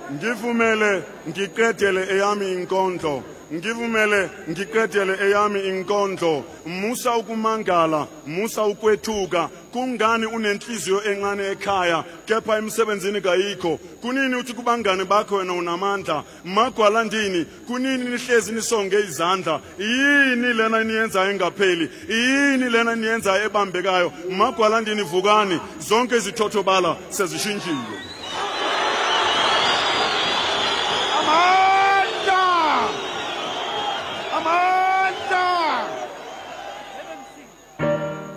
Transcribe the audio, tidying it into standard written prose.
ngivumele ngiqedele eyami inkondlo ngivumele ngiqedele eyami inkondlo musa ukumangala musa ukwethuka kungani unenhliziyo encane ekhaya kepha emsebenzini kayikho kunini uthi kubangane bakho wena unamandla magwala ndini kunini nihlezi nisonge izandla yini lena niyenza engapheli yini lena niyenza ebambekayo magwala ndini vukani zonke izithothobala sezishintshile